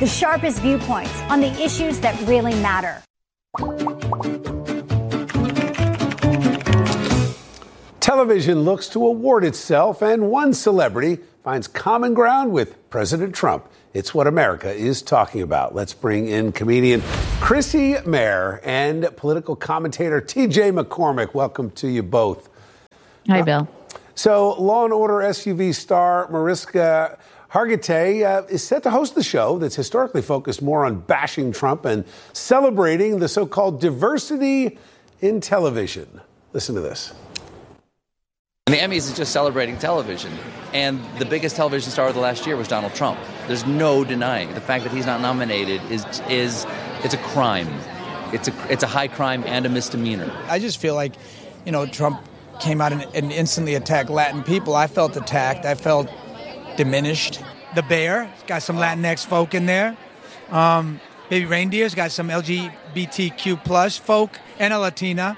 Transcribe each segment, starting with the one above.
the sharpest viewpoints on the issues that really matter. Television looks to award itself, and one celebrity finds common ground with President Trump. It's what America is talking about. Let's bring in comedian Chrissy Mayr and political commentator TJ McCormick. Welcome to you both. Hi, Bill. So, Law & Order SUV star Mariska Hargitay is set to host the show that's historically focused more on bashing Trump and celebrating the so-called diversity in television. Listen to this. And the Emmys is just celebrating television. And the biggest television star of the last year was Donald Trump. There's no denying the fact that he's not nominated is it's a crime. It's a high crime and a misdemeanor. I just feel like, Trump came out and instantly attacked Latin people. I felt attacked. I felt diminished. The Bear got some Latinx folk in there. Baby Reindeer's got some LGBTQ plus folk and a Latina.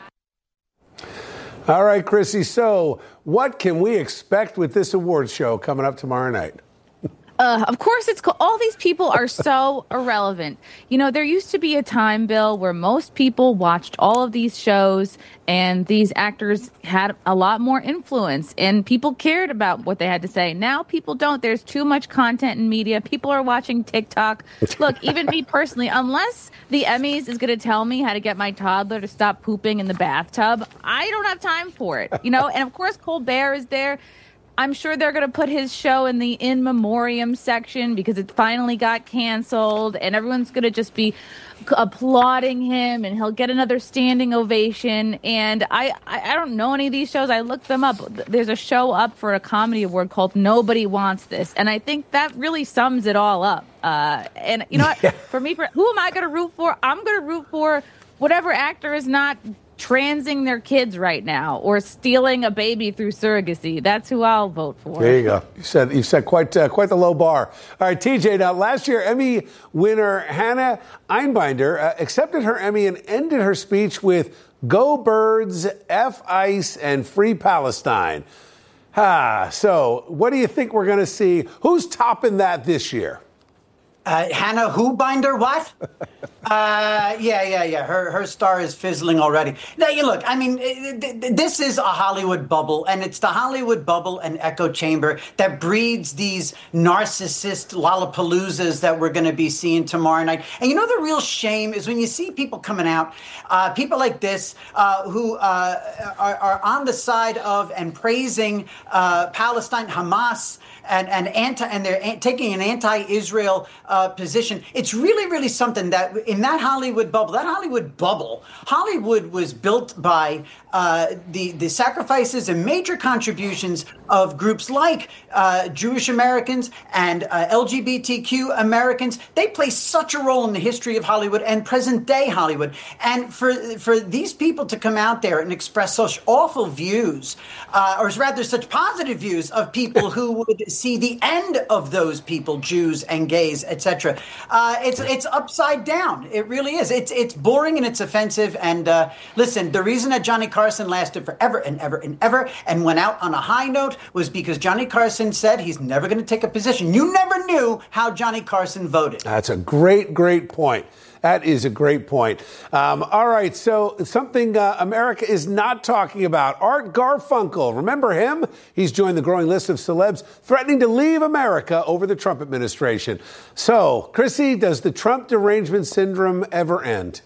All right, Chrissy. So what can we expect with this awards show coming up tomorrow night? Of course, it's cool. All these people are so irrelevant. There used to be a time, Bill, where most people watched all of these shows and these actors had a lot more influence and people cared about what they had to say. Now people don't. There's too much content in media. People are watching TikTok. Look, even me personally, unless the Emmys is going to tell me how to get my toddler to stop pooping in the bathtub, I don't have time for it. And of course, Colbert is there. I'm sure they're going to put his show in the in memoriam section because it finally got canceled and everyone's going to just be applauding him and he'll get another standing ovation. And I don't know any of these shows. I looked them up. There's a show up for a comedy award called Nobody Wants This. And I think that really sums it all up. And you know what? For me, who am I going to root for? I'm going to root for whatever actor is not transing their kids right now or stealing a baby through surrogacy. That's who I'll vote for. There you go. You set quite the low bar. All right, TJ, now last year Emmy winner Hannah Einbinder accepted her Emmy and ended her speech with "Go Birds, F ICE, and Free Palestine." So what do you think we're going to see? Who's topping that this year? Hannah Who-Binder, what? Yeah. Her star is fizzling already. Now, look, this is a Hollywood bubble, and it's the Hollywood bubble and echo chamber that breeds these narcissist Lollapaloozas that we're going to be seeing tomorrow night. And the real shame is when you see people coming out, people like this who are on the side of and praising Palestine, Hamas, and they're taking an anti-Israel position. It's really, really something that in that Hollywood bubble, Hollywood was built by the sacrifices and major contributions of groups like Jewish Americans and LGBTQ Americans. They play such a role in the history of Hollywood and present day Hollywood. And for these people to come out there and express such awful views, or rather such positive views of people who would see the end of those people, Jews and gays, etc. It's upside down. It really is. It's boring and it's offensive. And listen, the reason that Johnny Carson lasted forever and ever and ever and went out on a high note was because Johnny Carson said he's never going to take a position. You never knew how Johnny Carson voted. That's a great point. That is a great point. All right, so something America is not talking about. Art Garfunkel. Remember him? He's joined the growing list of celebs threatening to leave America over the Trump administration. So, Chrissy, does the Trump derangement syndrome ever end?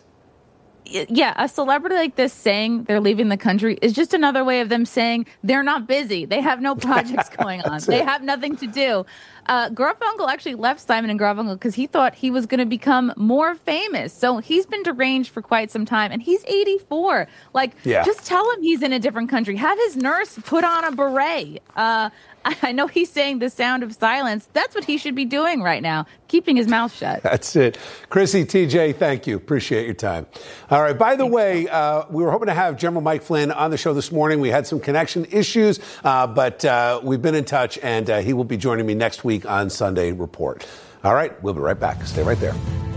Yeah, a celebrity like this saying they're leaving the country is just another way of them saying they're not busy. They have no projects going on. They have nothing to do. Garfunkel actually left Simon & Garfunkel because he thought he was going to become more famous. So he's been deranged for quite some time, and he's 84. Just tell him he's in a different country. Have his nurse put on a beret. I know he's saying the sound of silence. That's what he should be doing right now, keeping his mouth shut. That's it. Chrissy, TJ, thank you. Appreciate your time. All right. By the way, we were hoping to have General Mike Flynn on the show this morning. We had some connection issues, but we've been in touch, and he will be joining me next week on Sunday Report. All right. We'll be right back. Stay right there.